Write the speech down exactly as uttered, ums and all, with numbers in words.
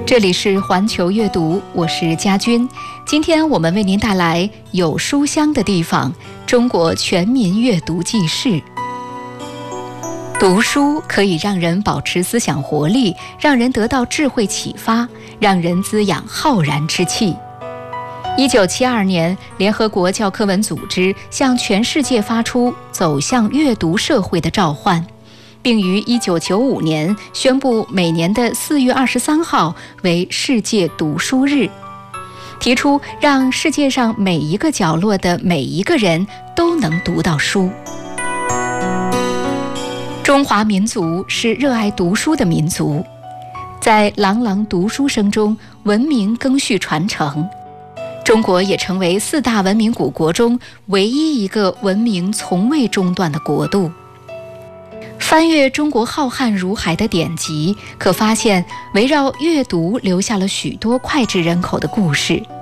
这里是环球阅读，我是佳君。今天我们为您带来有书香的地方——中国全民阅读记事。读书可以让人保持思想活力，让人得到智慧启发，让人滋养浩然之气。一九七二年，联合国教科文组织向全世界发出走向阅读社会的召唤，并于一九九五年宣布每年的四月二十三号为世界读书日，提出让世界上每一个角落的每一个人都能读到书。中华民族是热爱读书的民族，在朗朗读书声中，文明更续传承。中国也成为四大文明古国中唯一一个文明从未中断的国度。翻阅中国浩瀚如海的典籍，可发现围绕阅读留下了许多脍炙人口的故事。